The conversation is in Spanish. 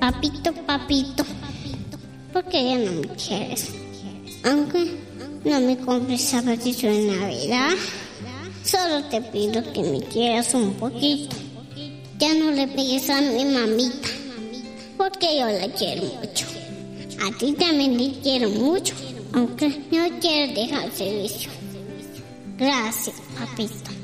Papito, papito, ¿por qué ya no me quieres? Aunque no me compres zapatitos de Navidad, solo te pido que me quieras un poquito. Ya no le pegues a mi mamita, porque yo la quiero mucho. A ti también te quiero mucho, aunque no quieras dejar el servicio. Gracias, papito.